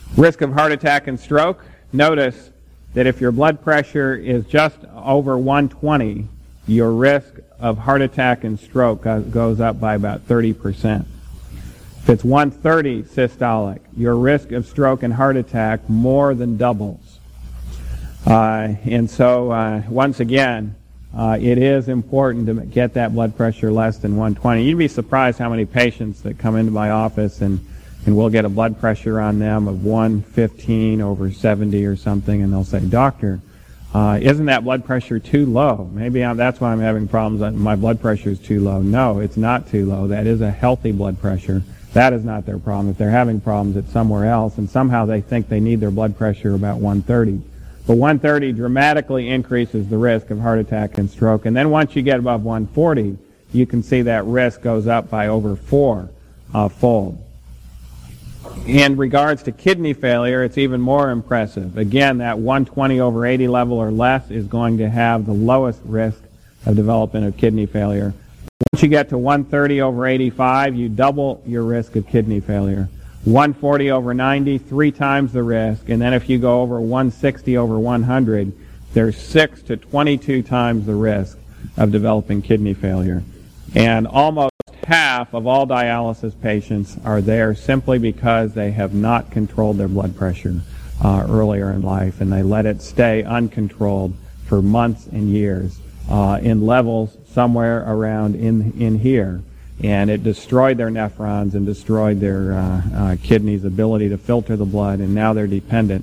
Risk of heart attack and stroke. Notice that if your blood pressure is just over 120, your risk of heart attack and stroke goes up by about 30%. If it's 130 systolic, your risk of stroke and heart attack more than doubles. Once again, it is important to get that blood pressure less than 120. You'd be surprised how many patients that come into my office and we'll get a blood pressure on them of 115 over 70 or something, and they'll say, "Doctor, isn't that blood pressure too low? Maybe that's why I'm having problems. My blood pressure is too low." No, it's not too low. That is a healthy blood pressure. That is not their problem. If they're having problems, it's somewhere else, and somehow they think they need their blood pressure about 130. But 130 dramatically increases the risk of heart attack and stroke. And then once you get above 140, you can see that risk goes up by over four-fold. In regards to kidney failure, it's even more impressive. Again, that 120 over 80 level or less is going to have the lowest risk of development of kidney failure. Once you get to 130 over 85, you double your risk of kidney failure. 140 over 90, 3 times the risk. And then if you go over 160 over 100, there's 6 to 22 times the risk of developing kidney failure. And almost half of all dialysis patients are there simply because they have not controlled their blood pressure earlier in life, and they let it stay uncontrolled for months and years in levels somewhere around in here. And it destroyed their nephrons and destroyed their kidneys' ability to filter the blood, and now they're dependent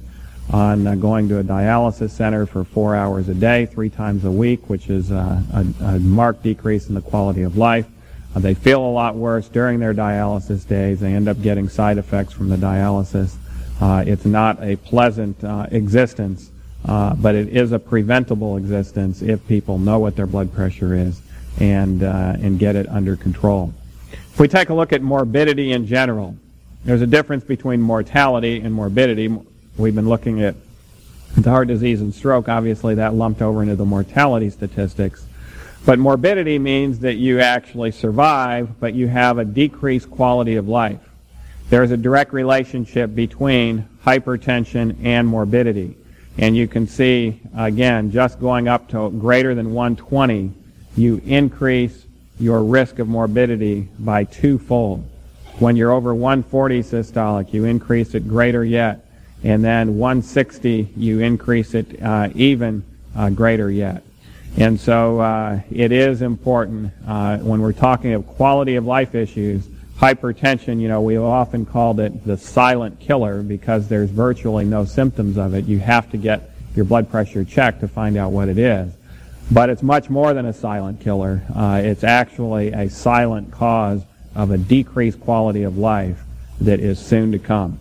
on going to a dialysis center for 4 hours a day, 3 times a week, which is a marked decrease in the quality of life. They feel a lot worse during their dialysis days. They end up getting side effects from the dialysis. It's not a pleasant existence, but it is a preventable existence if people know what their blood pressure is and get it under control. If we take a look at morbidity in general, there's a difference between mortality and morbidity. We've been looking at the heart disease and stroke. Obviously, that lumped over into the mortality statistics. But morbidity means that you actually survive, but you have a decreased quality of life. There is a direct relationship between hypertension and morbidity. And you can see, again, just going up to greater than 120, you increase your risk of morbidity by 2-fold. When you're over 140 systolic, you increase it greater yet. And then 160, you increase it even greater yet. And so it is important when we're talking of quality of life issues. Hypertension, we often called it the silent killer because there's virtually no symptoms of it. You have to get your blood pressure checked to find out what it is. But it's much more than a silent killer. It's actually a silent cause of a decreased quality of life that is soon to come.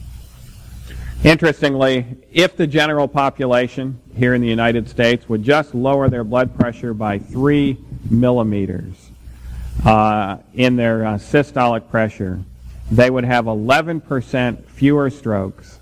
Interestingly, if the general population here in the United States would just lower their blood pressure by 3 millimeters in their systolic pressure, they would have 11% fewer strokes,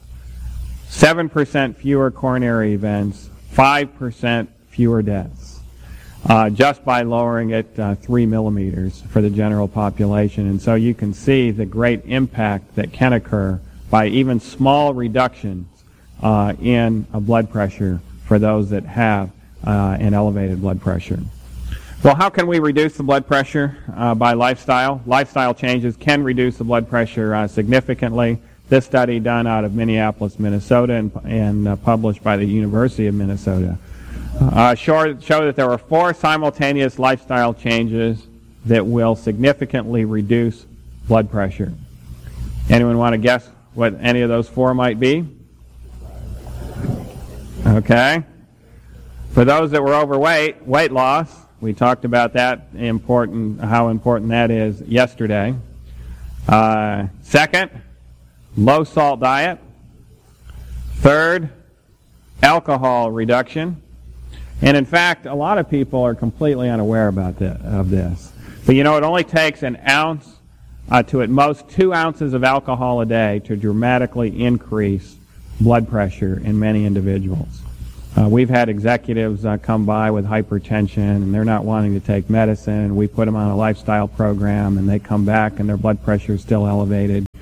7% fewer coronary events, 5% fewer deaths, just by lowering it 3 millimeters for the general population. And so you can see the great impact that can occur by even small reductions in blood pressure for those that have an elevated blood pressure. Well, how can we reduce the blood pressure by lifestyle? Lifestyle changes can reduce the blood pressure significantly. This study done out of Minneapolis, Minnesota, and published by the University of Minnesota showed that there were 4 simultaneous lifestyle changes that will significantly reduce blood pressure. Anyone want to guess what any of those 4 might be? Okay. For those that were overweight, weight loss, we talked about that, how important that is yesterday. Second, low salt diet. Third, alcohol reduction. And in fact, a lot of people are completely unaware of this. But it only takes an ounce to at most 2 ounces of alcohol a day to dramatically increase blood pressure in many individuals. We've had executives come by with hypertension, and they're not wanting to take medicine, and we put them on a lifestyle program, and they come back and their blood pressure is still elevated.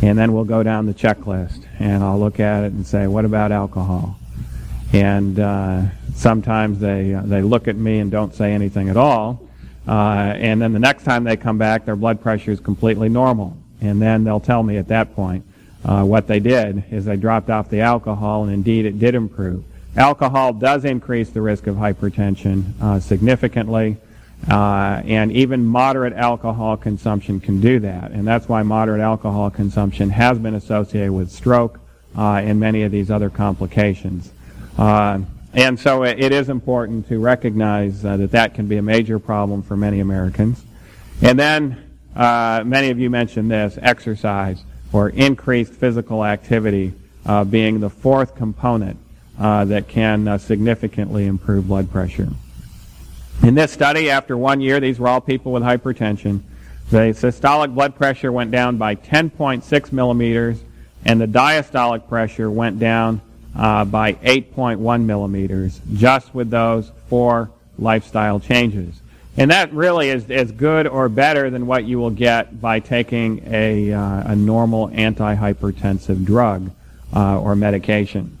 And then we'll go down the checklist, and I'll look at it and say, what about alcohol? And sometimes they look at me and don't say anything at all. And then the next time they come back, their blood pressure is completely normal. And then they'll tell me at that point what they did is they dropped off the alcohol, and indeed it did improve. Alcohol does increase the risk of hypertension significantly. And even moderate alcohol consumption can do that. And that's why moderate alcohol consumption has been associated with stroke and many of these other complications. And so it is important to recognize that can be a major problem for many Americans. And then many of you mentioned this, exercise or increased physical activity being the fourth component that can significantly improve blood pressure. In this study, after 1 year, these were all people with hypertension, the systolic blood pressure went down by 10.6 millimeters, and the diastolic pressure went down by 8.1 millimeters, just with those 4 lifestyle changes. And that really is as good or better than what you will get by taking a normal antihypertensive drug or medication.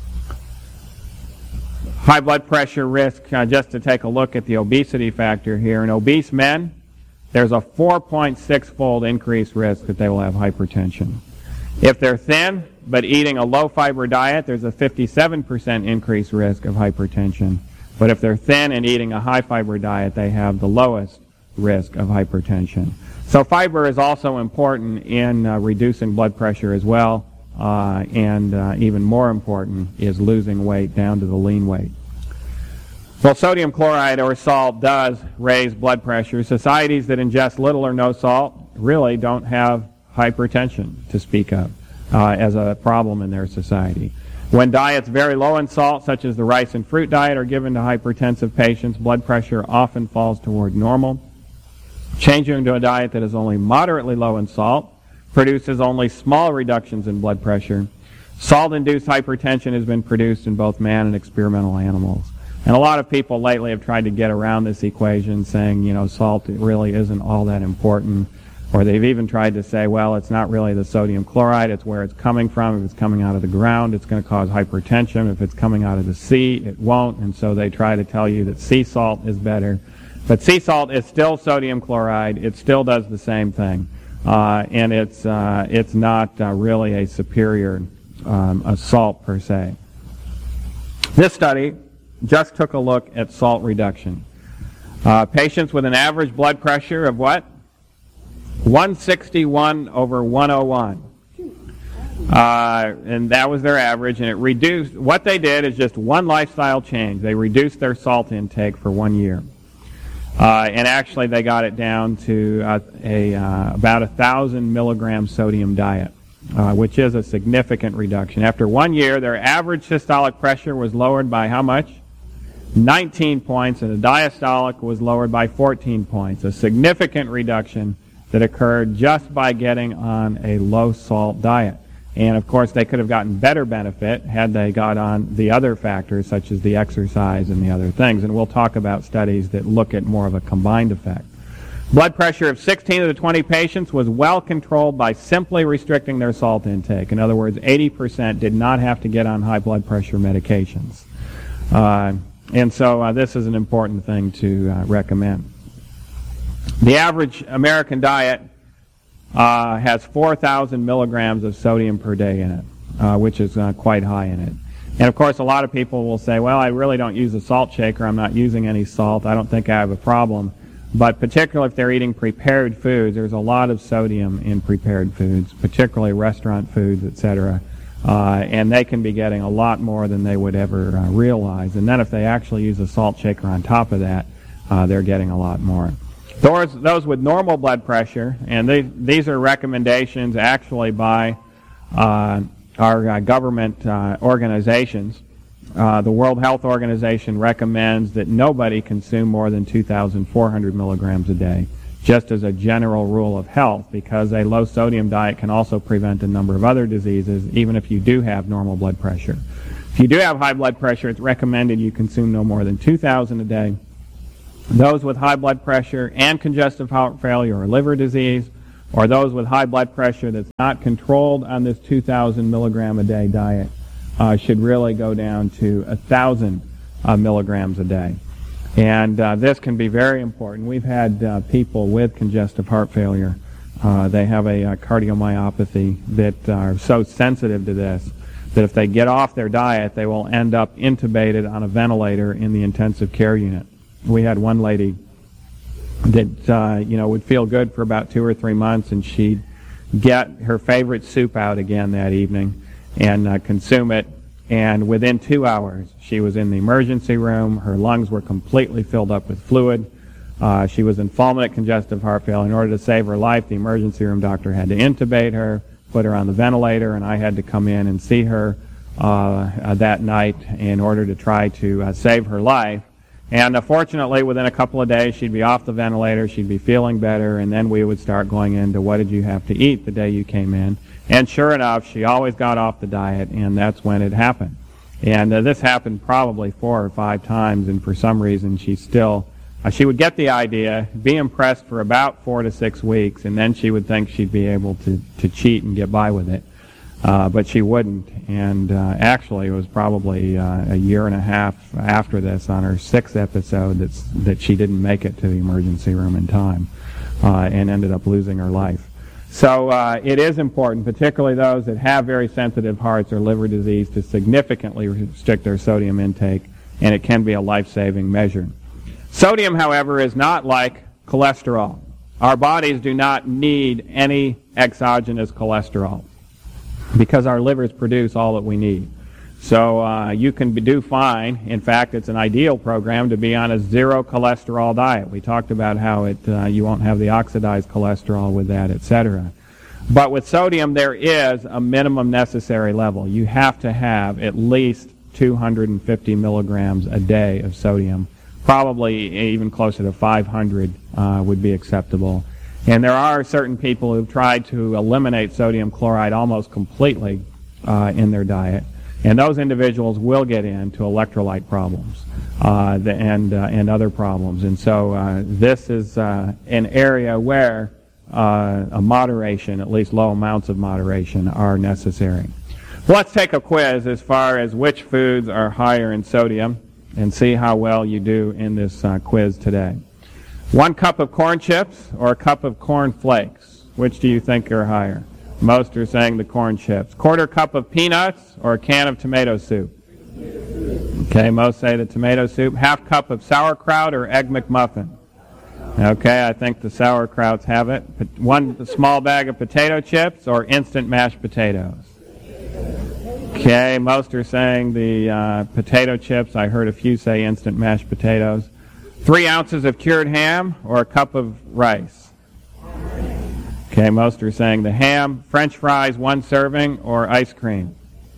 High blood pressure risk, just to take a look at the obesity factor here. In obese men, there's a 4.6-fold increased risk that they will have hypertension. If they're thin but eating a low-fiber diet, there's a 57% increased risk of hypertension. But if they're thin and eating a high-fiber diet, they have the lowest risk of hypertension. So fiber is also important in reducing blood pressure as well. And even more important is losing weight down to the lean weight. Well, sodium chloride or salt does raise blood pressure. Societies that ingest little or no salt really don't have hypertension to speak of as a problem in their society. When diets very low in salt, such as the rice and fruit diet, are given to hypertensive patients, blood pressure often falls toward normal. Changing to a diet that is only moderately low in salt produces only small reductions in blood pressure. Salt-induced hypertension has been produced in both man and experimental animals. And a lot of people lately have tried to get around this equation, saying, salt really isn't all that important. Or they've even tried to say, well, it's not really the sodium chloride, it's where it's coming from. If it's coming out of the ground, it's going to cause hypertension. If it's coming out of the sea, it won't. And so they try to tell you that sea salt is better. But sea salt is still sodium chloride. It still does the same thing. And it's not really a superior salt per se. This study just took a look at salt reduction. Patients with an average blood pressure of what? 161 over 101. And that was their average, and it reduced. What they did is just one lifestyle change. They reduced their salt intake for 1 year. And actually they got it down to about 1,000 milligram sodium diet, which is a significant reduction. After 1 year, their average systolic pressure was lowered by how much? 19 points, and the diastolic was lowered by 14 points. A significant reduction that occurred just by getting on a low-salt diet. And, of course, they could have gotten better benefit had they got on the other factors, such as the exercise and the other things. And we'll talk about studies that look at more of a combined effect. Blood pressure of 16 of the 20 patients was well controlled by simply restricting their salt intake. In other words, 80% did not have to get on high blood pressure medications. And so this is an important thing to recommend. The average American diet has 4,000 milligrams of sodium per day in it, which is quite high in it. And of course, a lot of people will say, well, I really don't use a salt shaker. I'm not using any salt. I don't think I have a problem. But particularly if they're eating prepared foods, there's a lot of sodium in prepared foods, particularly restaurant foods, etc. And they can be getting a lot more than they would ever realize. And then if they actually use a salt shaker on top of that, they're getting a lot more. Those with normal blood pressure, and these are recommendations actually by our government organizations. The World Health Organization recommends that nobody consume more than 2,400 milligrams a day, just as a general rule of health, because a low sodium diet can also prevent a number of other diseases, even if you do have normal blood pressure. If you do have high blood pressure, it's recommended you consume no more than 2,000 a day. Those with high blood pressure and congestive heart failure or liver disease or those with high blood pressure that's not controlled on this 2,000 milligram a day diet should really go down to 1,000 milligrams a day. And this can be very important. We've had people with congestive heart failure. They have a cardiomyopathy that are so sensitive to this that if they get off their diet, they will end up intubated on a ventilator in the intensive care unit. We had one lady that would feel good for about 2 or 3 months, and she'd get her favorite soup out again that evening and consume it. And within 2 hours, she was in the emergency room. Her lungs were completely filled up with fluid. She was in fulminant congestive heart failure. In order to save her life, the emergency room doctor had to intubate her, put her on the ventilator, and I had to come in and see her that night in order to try to save her life. And fortunately, within a couple of days, she'd be off the ventilator, she'd be feeling better, and then we would start going into what did you have to eat the day you came in. And sure enough, she always got off the diet, and that's when it happened. And this happened probably 4 or 5 times, and for some reason she would get the idea, be impressed for about 4 to 6 weeks, and then she would think she'd be able to cheat and get by with it. But she wouldn't, and actually it was probably a year and a half after this, on her 6th episode, that she didn't make it to the emergency room in time and ended up losing her life. So it is important, particularly those that have very sensitive hearts or liver disease, to significantly restrict their sodium intake, and it can be a life-saving measure. Sodium, however, is not like cholesterol. Our bodies do not need any exogenous cholesterol, because our livers produce all that we need. So you can do fine. In fact, it's an ideal program to be on a zero cholesterol diet. We talked about how you won't have the oxidized cholesterol with that, etc. But with sodium, there is a minimum necessary level. You have to have at least 250 milligrams a day of sodium. Probably even closer to 500 would be acceptable. And there are certain people who've tried to eliminate sodium chloride almost completely in their diet. And those individuals will get into electrolyte problems and other problems. And so this is an area where a moderation, at least low amounts of moderation, are necessary. Well, let's take a quiz as far as which foods are higher in sodium and see how well you do in this quiz today. 1 cup of corn chips or a cup of corn flakes? Which do you think are higher? Most are saying the corn chips. 1/4 cup of peanuts or a can of tomato soup? Okay, most say the tomato soup. 1/2 cup of sauerkraut or egg McMuffin? Okay, I think the sauerkrauts have it. 1 small bag of potato chips or instant mashed potatoes? Okay, most are saying the potato chips. I heard a few say instant mashed potatoes. 3 ounces of cured ham or a cup of rice? Okay, most are saying the ham. French fries, 1 serving, or ice cream?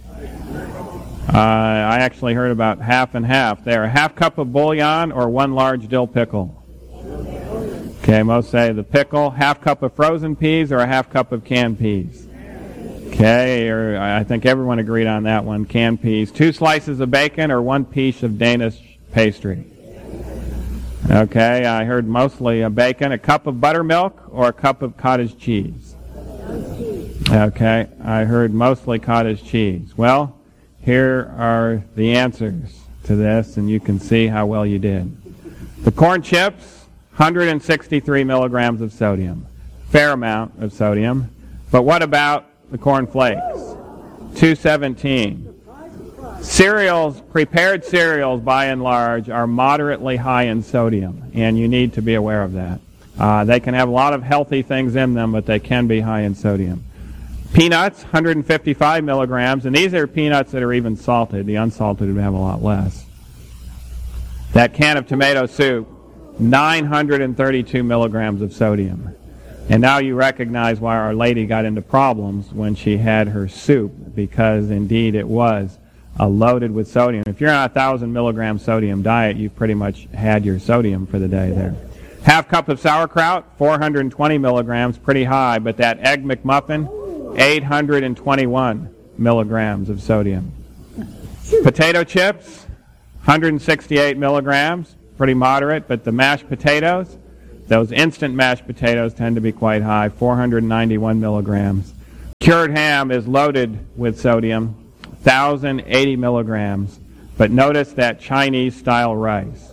I actually heard about half and half there. 1/2 cup of bouillon or 1 large dill pickle? Okay, most say the pickle. 1/2 cup of frozen peas or a 1/2 cup of canned peas? Okay, I think everyone agreed on that one, canned peas. 2 slices of bacon or 1 piece of Danish pastry? Okay, I heard mostly bacon. 1 cup of buttermilk or a cup of cottage cheese? Okay, I heard mostly cottage cheese. Well, here are the answers to this, and you can see how well you did. The corn chips, 163 milligrams of sodium. Fair amount of sodium. But what about the corn flakes? 217. Cereals, prepared cereals by and large, are moderately high in sodium, and you need to be aware of that. They can have a lot of healthy things in them, but they can be high in sodium. Peanuts, 155 milligrams, and these are peanuts that are even salted. The unsalted would have a lot less. That can of tomato soup, 932 milligrams of sodium. And now you recognize why Our Lady got into problems when she had her soup, because indeed it was loaded with sodium. If you're on a 1,000 milligram sodium diet, you've pretty much had your sodium for the day there. 1/2 cup of sauerkraut, 420 milligrams, pretty high, but that egg McMuffin, 821 milligrams of sodium. Potato chips, 168 milligrams, pretty moderate, but the mashed potatoes, Those instant mashed potatoes tend to be quite high, 491 milligrams. Cured ham is loaded with sodium, 1,080 milligrams. But notice that Chinese-style rice,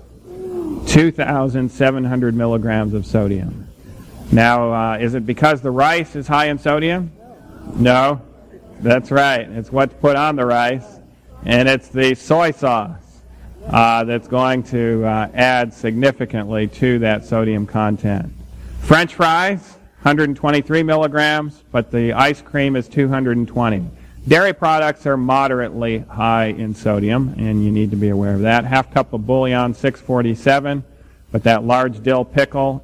2,700 milligrams of sodium. Now, is it because the rice is high in sodium? No. That's right. It's what's put on the rice, and it's the soy sauce that's going to add significantly to that sodium content. French fries, 123 milligrams, but the ice cream is 220. Dairy products are moderately high in sodium, and you need to be aware of that. Half cup of bouillon, 647, but that large dill pickle,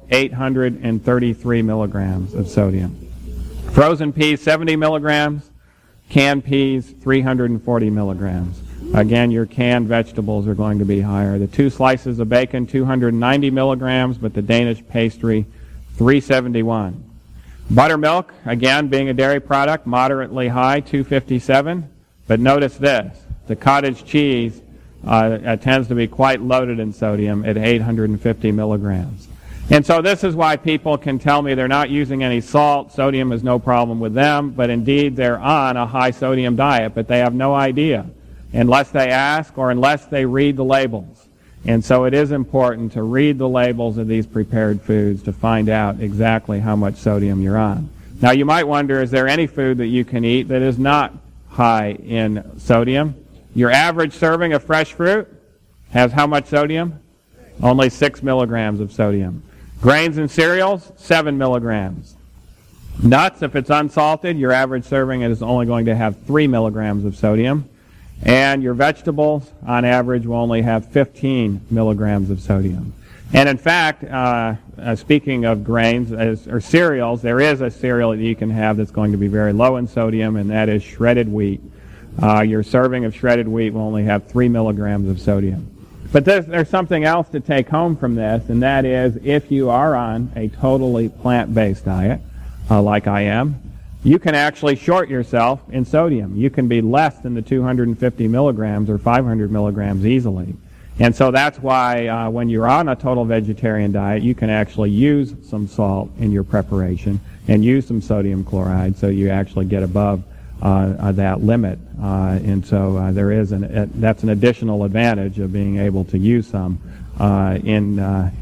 833 milligrams of sodium. Frozen peas, 70 milligrams. Canned peas, 340 milligrams. Again, your canned vegetables are going to be higher. The 2 slices of bacon, 290 milligrams, but the Danish pastry, 371. Buttermilk, again, being a dairy product, moderately high, 257. But notice this, the cottage cheese tends to be quite loaded in sodium at 850 milligrams. And so this is why people can tell me they're not using any salt, sodium is no problem with them, but indeed they're on a high sodium diet, but they have no idea unless they ask or unless they read the labels. And so it is important to read the labels of these prepared foods to find out exactly how much sodium you're on. Now you might wonder, is there any food that you can eat that is not high in sodium? Your average serving of fresh fruit has how much sodium? Only 6 milligrams of sodium. Grains and cereals, 7 milligrams. Nuts, if it's unsalted, your average serving is only going to have 3 milligrams of sodium. And your vegetables, on average, will only have 15 milligrams of sodium. And in fact, speaking of grains or cereals, there is a cereal that you can have that's going to be very low in sodium, and that is shredded wheat. Your serving of shredded wheat will only have 3 milligrams of sodium. But there's something else to take home from this, and that is if you are on a totally plant-based diet, like I am, you can actually short yourself in sodium. You can be less than the 250 milligrams or 500 milligrams easily. And so that's why when you're on a total vegetarian diet, you can actually use some salt in your preparation and use some sodium chloride so you actually get above that limit. And so there is that's an additional advantage of being able to use some in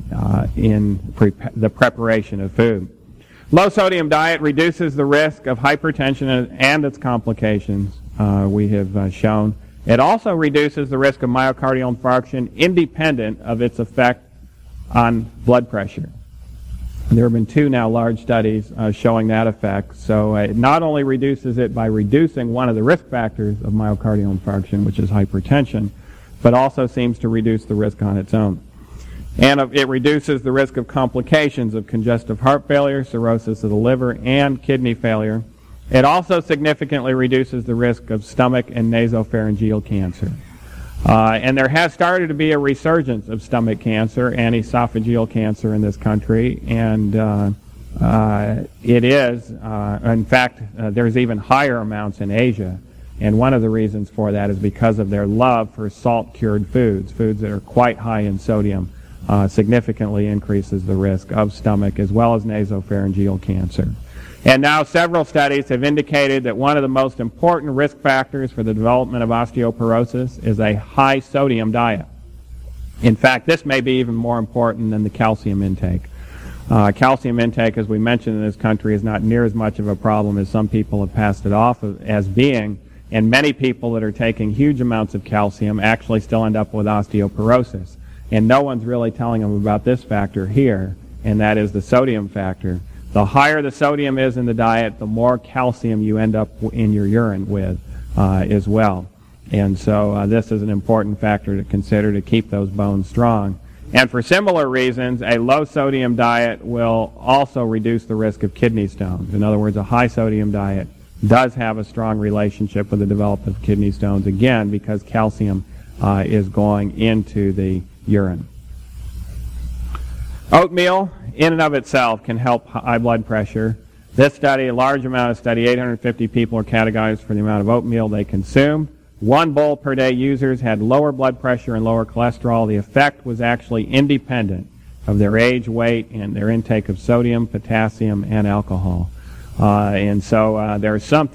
the preparation of food. Low sodium diet reduces the risk of hypertension and its complications, we have shown. It also reduces the risk of myocardial infarction independent of its effect on blood pressure. There have been 2 now large studies showing that effect. So it not only reduces it by reducing one of the risk factors of myocardial infarction, which is hypertension, but also seems to reduce the risk on its own. And it reduces the risk of complications of congestive heart failure, cirrhosis of the liver, and kidney failure. It also significantly reduces the risk of stomach and nasopharyngeal cancer. And there has started to be a resurgence of stomach cancer and esophageal cancer in this country, and it is, in fact, there's even higher amounts in Asia, and one of the reasons for that is because of their love for salt-cured foods that are quite high in sodium, significantly increases the risk of stomach as well as nasopharyngeal cancer. And now several studies have indicated that one of the most important risk factors for the development of osteoporosis is a high sodium diet. In fact, this may be even more important than the calcium intake. Calcium intake, as we mentioned in this country, is not near as much of a problem as some people have passed it off as being, and many people that are taking huge amounts of calcium actually still end up with osteoporosis. And no one's really telling them about this factor here, and that is the sodium factor. The higher the sodium is in the diet, the more calcium you end up in your urine with as well. And so this is an important factor to consider to keep those bones strong. And for similar reasons, a low sodium diet will also reduce the risk of kidney stones. In other words, a high sodium diet does have a strong relationship with the development of kidney stones, again, because calcium is going into the urine. Oatmeal, in and of itself, can help high blood pressure. This study, a large amount of study, 850 people are categorized for the amount of oatmeal they consumed. 1 bowl per day users had lower blood pressure and lower cholesterol. The effect was actually independent. of their age, weight, and their intake of sodium, potassium, and alcohol. And so there's something